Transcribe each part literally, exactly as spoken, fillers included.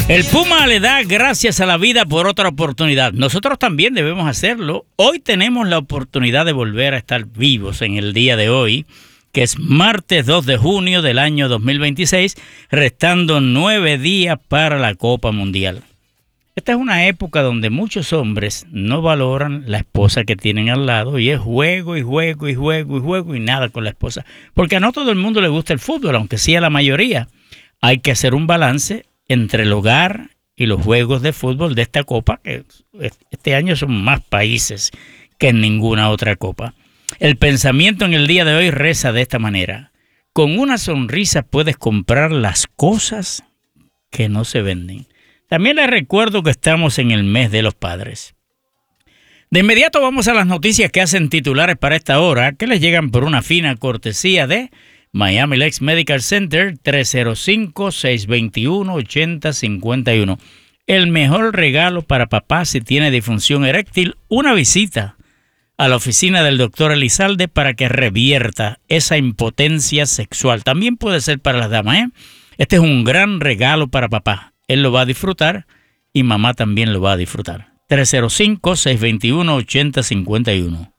El Puma le da gracias a la vida por otra oportunidad. Nosotros también debemos hacerlo. Hoy tenemos la oportunidad de volver a estar vivos en el día de hoy, que es martes dos de junio del año dos mil veintiséis, restando nueve días para la Copa Mundial. Esta es una época donde muchos hombres no valoran la esposa que tienen al lado y es juego y juego y juego y juego y nada con la esposa. Porque a no todo el mundo le gusta el fútbol, aunque sí a la mayoría. Hay que hacer un balance entre el hogar y los juegos de fútbol de esta Copa, que este año son más países que en ninguna otra Copa. El pensamiento en el día de hoy reza de esta manera: con una sonrisa puedes comprar las cosas que no se venden. También les recuerdo que estamos en el mes de los padres. De inmediato vamos a las noticias que hacen titulares para esta hora, que les llegan por una fina cortesía de Miami Lakes Medical Center, tres cero cinco, seis dos uno, ocho cero cinco uno. El mejor regalo para papá si tiene disfunción eréctil: una visita a la oficina del doctor Elizalde para que revierta esa impotencia sexual. También puede ser para las damas, ¿eh? Este es un gran regalo para papá. Él lo va a disfrutar y mamá también lo va a disfrutar. tres cero cinco, seis dos uno, ocho cero cinco uno.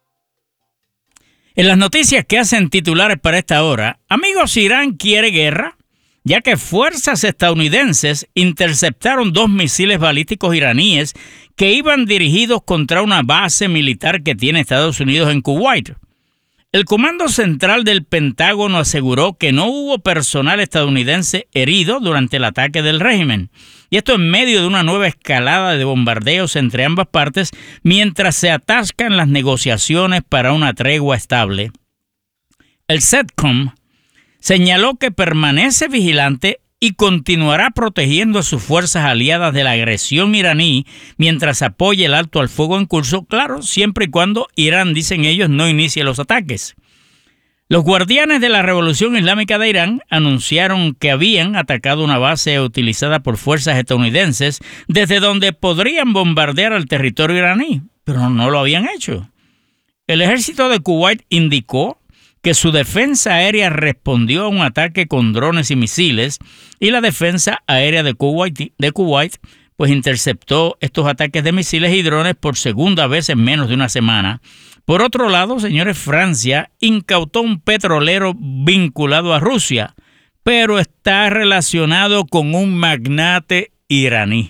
En las noticias que hacen titulares para esta hora, amigos, Irán quiere guerra, ya que fuerzas estadounidenses interceptaron dos misiles balísticos iraníes que iban dirigidos contra una base militar que tiene Estados Unidos en Kuwait. El Comando Central del Pentágono aseguró que no hubo personal estadounidense herido durante el ataque del régimen. Y esto en medio de una nueva escalada de bombardeos entre ambas partes mientras se atascan las negociaciones para una tregua estable. El CENTCOM señaló que permanece vigilante y continuará protegiendo a sus fuerzas aliadas de la agresión iraní mientras apoye el alto al fuego en curso, claro, siempre y cuando Irán, dicen ellos, no inicie los ataques. Los guardianes de la Revolución Islámica de Irán anunciaron que habían atacado una base utilizada por fuerzas estadounidenses desde donde podrían bombardear al territorio iraní, pero no lo habían hecho. El ejército de Kuwait indicó que su defensa aérea respondió a un ataque con drones y misiles y la defensa aérea de Kuwait, de Kuwait pues interceptó estos ataques de misiles y drones por segunda vez en menos de una semana. Por otro lado, señores, Francia incautó un petrolero vinculado a Rusia, pero está relacionado con un magnate iraní.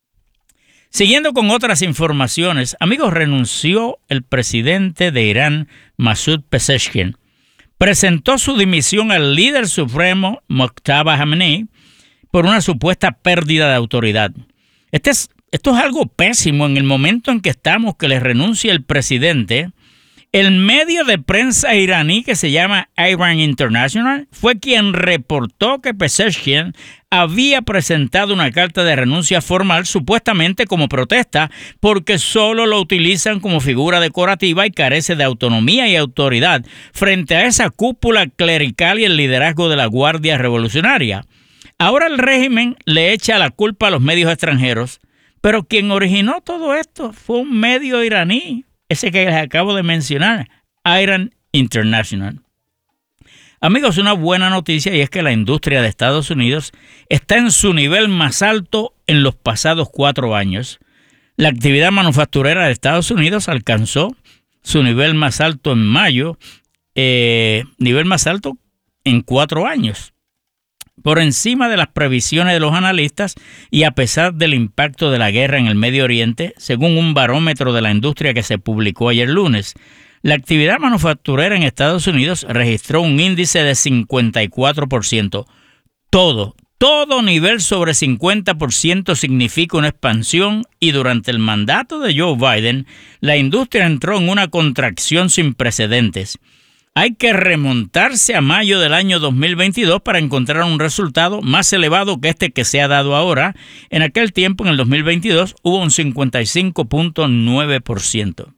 Siguiendo con otras informaciones, amigos, renunció el presidente de Irán, Masoud Pezeshkian. Presentó su dimisión al líder supremo, Mojtaba Khamenei, por una supuesta pérdida de autoridad. Este es, esto es algo pésimo en el momento en que estamos, que le renuncia el presidente. El medio de prensa iraní que se llama Iran International fue quien reportó que Pezeshkian había presentado una carta de renuncia formal supuestamente como protesta porque solo lo utilizan como figura decorativa y carece de autonomía y autoridad frente a esa cúpula clerical y el liderazgo de la Guardia Revolucionaria. Ahora el régimen le echa la culpa a los medios extranjeros, pero quien originó todo esto fue un medio iraní, ese que les acabo de mencionar, Iran International. Amigos, una buena noticia y es que la industria de Estados Unidos está en su nivel más alto en los pasados cuatro años. La actividad manufacturera de Estados Unidos alcanzó su nivel más alto en mayo, eh, nivel más alto en cuatro años. Por encima de las previsiones de los analistas y a pesar del impacto de la guerra en el Medio Oriente, según un barómetro de la industria que se publicó ayer lunes, la actividad manufacturera en Estados Unidos registró un índice de cincuenta y cuatro por ciento. Todo, todo nivel sobre cincuenta por ciento significa una expansión y durante el mandato de Joe Biden, la industria entró en una contracción sin precedentes. Hay que remontarse a mayo del año dos mil veintidós para encontrar un resultado más elevado que este que se ha dado ahora. En aquel tiempo, en el dos mil veintidós, hubo un cincuenta y cinco punto nueve por ciento.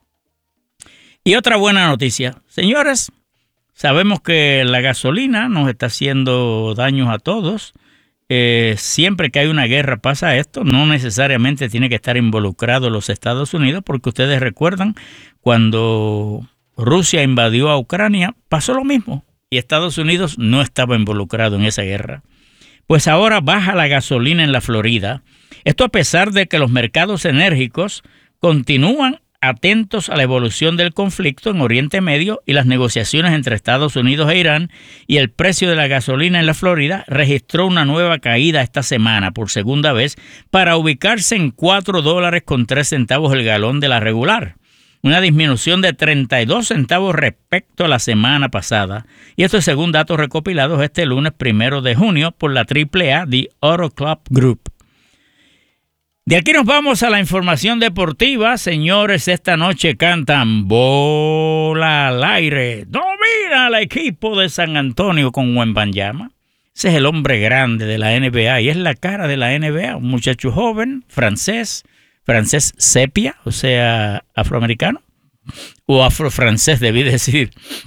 Y otra buena noticia, señores, sabemos que la gasolina nos está haciendo daños a todos. Eh, siempre que hay una guerra pasa esto, no necesariamente tiene que estar involucrado los Estados Unidos, porque ustedes recuerdan cuando Rusia invadió a Ucrania, pasó lo mismo y Estados Unidos no estaba involucrado en esa guerra. pues ahora baja la gasolina en la Florida. Esto a pesar de que los mercados enérgicos continúan atentos a la evolución del conflicto en Oriente Medio y las negociaciones entre Estados Unidos e Irán, y el precio de la gasolina en la Florida registró una nueva caída esta semana por segunda vez para ubicarse en cuatro dólares con tres centavos el galón de la regular, una disminución de treinta y dos centavos respecto a la semana pasada, y esto es según datos recopilados este lunes primero de junio por la triple A, The Auto Club Group. De aquí nos vamos a la información deportiva. Señores, esta noche cantan Bola al Aire. Domina el equipo de San Antonio con Wembanyama. Ese es el hombre grande de la N B A y es la cara de la N B A. Un muchacho joven, francés, francés sepia, o sea, afroamericano, o afrofrancés debí decir.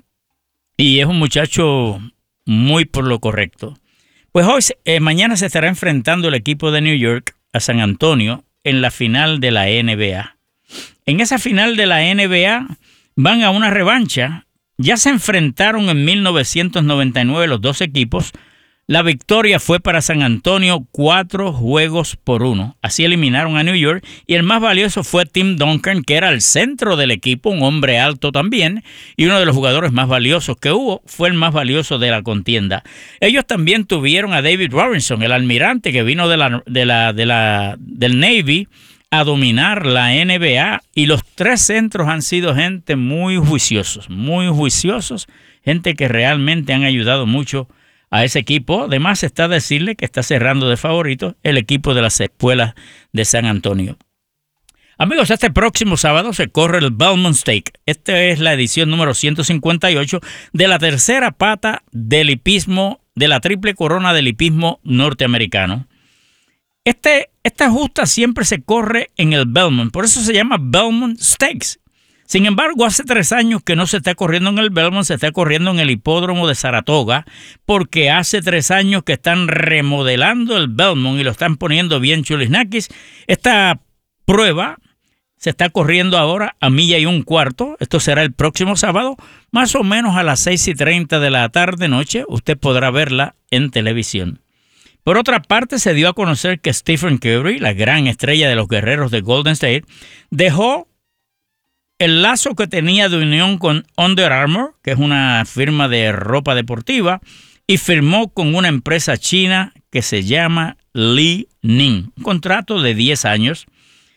Y es un muchacho muy por lo correcto. Pues hoy, eh, mañana se estará enfrentando el equipo de New York a San Antonio en la final de la N B A. En esa final de la N B A van a una revancha. Ya se enfrentaron en mil novecientos noventa y nueve los dos equipos. La victoria fue para San Antonio, cuatro juegos por uno. Así eliminaron a New York y el más valioso fue Tim Duncan, que era el centro del equipo, un hombre alto también, y uno de los jugadores más valiosos que hubo, fue el más valioso de la contienda. Ellos también tuvieron a David Robinson, el almirante que vino de la, de la, de la, del Navy a dominar la N B A, y los tres centros han sido gente muy juiciosos, muy juiciosos, gente que realmente han ayudado mucho a ese equipo. Además, está a decirle que está cerrando de favorito el equipo de las espuelas de San Antonio. Amigos, este próximo sábado se corre el Belmont Stake. Esta es la edición número ciento cincuenta y ocho de la tercera pata del hipismo, de la triple corona del hipismo norteamericano. Este, esta justa siempre se corre en el Belmont, por eso se llama Belmont Stakes. Sin embargo, hace tres años que no se está corriendo en el Belmont, se está corriendo en el hipódromo de Saratoga, porque hace tres años que están remodelando el Belmont y lo están poniendo bien chulisnaquis. Esta prueba se está corriendo ahora a milla y un cuarto. Esto será el próximo sábado, más o menos a las seis y treinta de la tarde noche. Usted podrá verla en televisión. Por otra parte, se dio a conocer que Stephen Curry, la gran estrella de los guerreros de Golden State, dejó el lazo que tenía de unión con Under Armour, que es una firma de ropa deportiva, y firmó con una empresa china que se llama Li Ning, un contrato de diez años.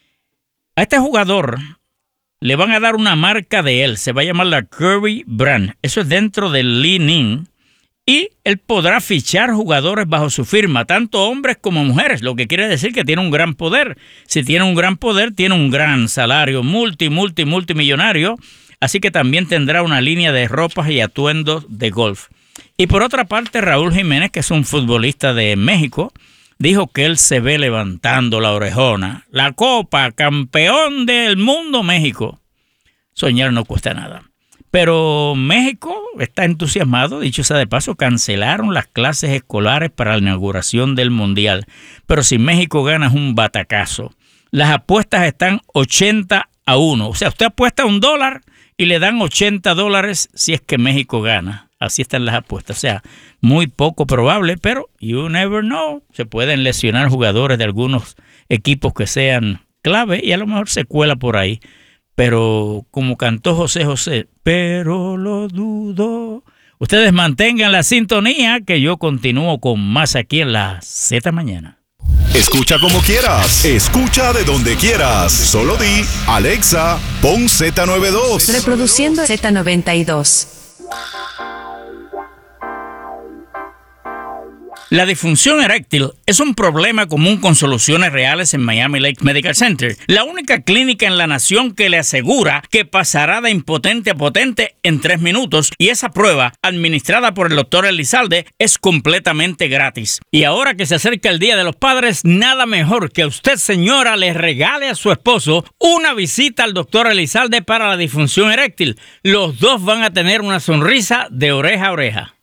A este jugador le van a dar una marca de él, se va a llamar la Curry Brand. Eso es dentro del Li Ning. Y él podrá fichar jugadores bajo su firma, tanto hombres como mujeres, lo que quiere decir que tiene un gran poder. Si tiene un gran poder, tiene un gran salario, multi, multi, multimillonario. Así que también tendrá una línea de ropas y atuendos de golf. Y por otra parte, Raúl Jiménez, que es un futbolista de México, dijo que él se ve levantando la orejona. La Copa, campeón del mundo México. Soñar no cuesta nada. Pero México está entusiasmado, dicho sea de paso, cancelaron las clases escolares para la inauguración del Mundial. Pero si México gana es un batacazo. Las apuestas están ochenta a uno. O sea, usted apuesta un dólar y le dan ochenta dólares si es que México gana. Así están las apuestas. O sea, muy poco probable, pero you never know. Se pueden lesionar jugadores de algunos equipos que sean clave y a lo mejor se cuela por ahí. Pero como cantó José José, pero lo dudo. Ustedes mantengan la sintonía que yo continúo con más aquí en la Z Mañana. Escucha como quieras, escucha de donde quieras. Solo di, Alexa, pon Z noventa y dos. Reproduciendo Z noventa y dos. La disfunción eréctil es un problema común con soluciones reales en Miami Lakes Medical Center, la única clínica en la nación que le asegura que pasará de impotente a potente en tres minutos, y esa prueba, administrada por el doctor Elizalde, es completamente gratis. Y ahora que se acerca el Día de los Padres, nada mejor que usted, señora, le regale a su esposo una visita al doctor Elizalde para la disfunción eréctil. Los dos van a tener una sonrisa de oreja a oreja.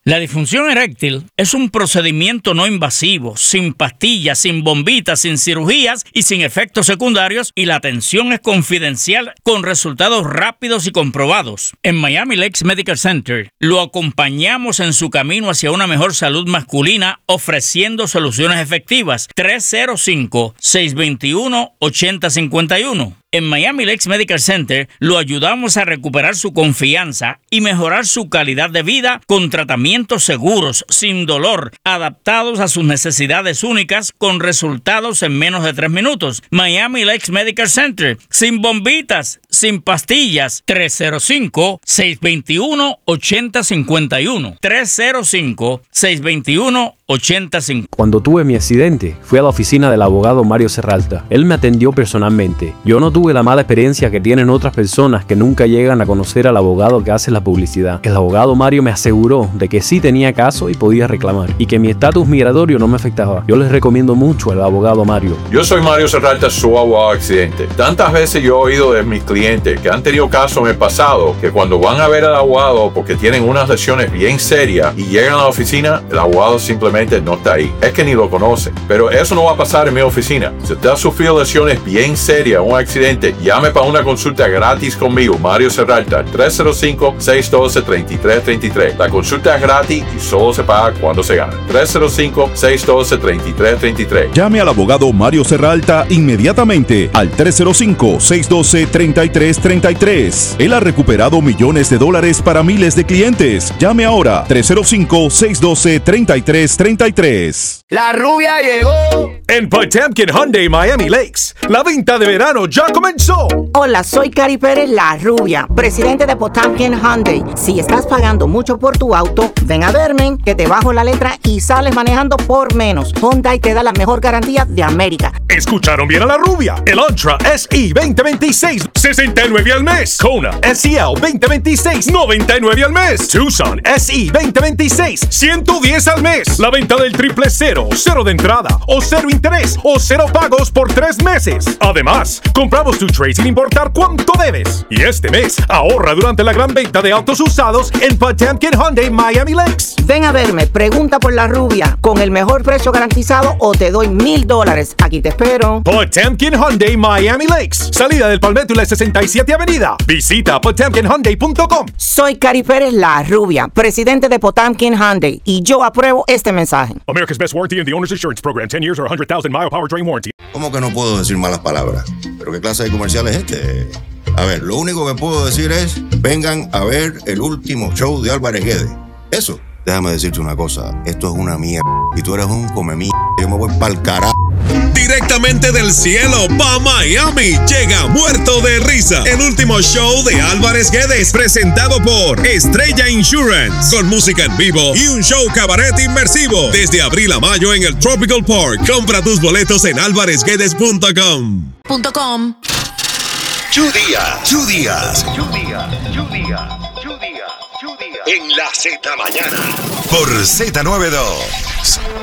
La disfunción eréctil es un procedimiento no invasivo, sin pastillas, sin bombitas, sin cirugías y sin efectos secundarios, y la atención es confidencial con resultados rápidos y comprobados. En Miami Lakes Medical Center lo acompañamos en su camino hacia una mejor salud masculina, ofreciendo soluciones efectivas. tres cero cinco, seis dos uno, ocho cero cinco uno. En Miami Lakes Medical Center lo ayudamos a recuperar su confianza y mejorar su calidad de vida con tratamientos seguros, sin dolor, adaptados a sus necesidades únicas, con resultados en menos de tres minutos. Miami Lakes Medical Center, sin bombitas, sin pastillas. tres cero cinco, seis dos uno, ocho cero cinco uno. tres cero cinco, seis dos uno, ocho cero cinco uno. Cuando tuve mi accidente, fui a la oficina del abogado Mario Serralta. Él me atendió personalmente. Yo no tuve la mala experiencia que tienen otras personas que nunca llegan a conocer al abogado que hace la publicidad. El abogado Mario me aseguró de que sí tenía caso y podía reclamar, y que mi estatus migratorio no me afectaba. Yo les recomiendo mucho al abogado Mario. Yo soy Mario Serralta, su abogado accidente. Tantas veces yo he oído de mis clientes que han tenido casos en el pasado, que cuando van a ver al abogado porque tienen unas lesiones bien serias y llegan a la oficina, el abogado simplemente no está ahí. Es que ni lo conoce. Pero eso no va a pasar en mi oficina. Si usted ha sufrido lesiones bien serias, un accidente, llame para una consulta gratis conmigo, Mario Serralta, tres cero cinco, seis uno dos, tres tres tres tres. La consulta es gratis y solo se paga cuando se gana. tres cero cinco, seis uno dos, tres tres tres tres. Llame al abogado Mario Serralta inmediatamente al tres cero cinco, seis uno dos, tres tres tres tres. Él ha recuperado millones de dólares para miles de clientes. Llame ahora, tres cero cinco, seis uno dos, tres tres tres tres. La rubia llegó. En Potemkin Hyundai Miami Lakes, la venta de verano ya comenzó. Hola, soy Cari Pérez, la rubia, presidente de Potemkin Hyundai. Si estás pagando mucho por tu auto, ven a verme, que te bajo la letra y sales manejando por menos. Hyundai te da la mejor garantía de América. Escucharon bien a la rubia. El Elantra S E veinte veintiséis, sesenta y nueve al mes. Kona S E L veinte veintiséis, noventa y nueve al mes. Tucson S E veinte veintiséis, ciento diez al mes. La venta del triple cero, cero de entrada o cero interés o cero pagos por tres meses. Además, compramos tu trade sin importar cuánto debes. Y este mes, ahorra durante la gran venta de autos usados en Potemkin Hyundai Miami Lakes. Ven a verme, pregunta por la rubia, con el mejor precio garantizado o te doy mil dólares. Aquí te espero. Potemkin Hyundai Miami Lakes, salida del Palmetto y la sesenta y siete Avenida. Visita potemkin hyundai punto com. Soy Cari Pérez, la rubia, presidente de Potemkin Hyundai, y yo apruebo este mensaje. America's Best Warranty and the Owner's Insurance Program, ten years or one hundred thousand mile powertrain warranty. ¿Cómo que no puedo decir malas palabras? ¿Pero qué clase de comercial es este? A ver, lo único que puedo decir es, vengan a ver el último show de Álvarez Guedes. Eso. Déjame decirte una cosa, esto es una mierda. Y tú eres un come mierda. Yo me voy pa'l carajo. Directamente del cielo pa' Miami llega Muerto de Risa, el último show de Álvarez Guedes, presentado por Estrella Insurance, con música en vivo y un show cabaret inmersivo desde abril a mayo en el Tropical Park. Compra tus boletos en álvarez guedes punto com. Punto com. Two Díaz, Two Díaz, Two Díaz, Two Díaz, Two Díaz, Two Díaz. en la Z Mañana por Z noventa y dos.